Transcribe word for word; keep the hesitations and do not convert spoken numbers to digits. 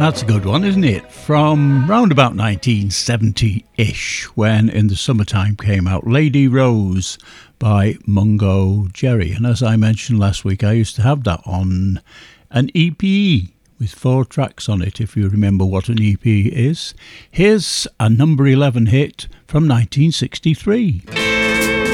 That's a good one, isn't it? From round about nineteen seventy-ish, when In the Summertime came out, Lady Rose by Mungo Jerry. And as I mentioned last week, I used to have that on an E P with four tracks on it, if you remember what an E P is. Here's a number eleven hit from nineteen sixty-three.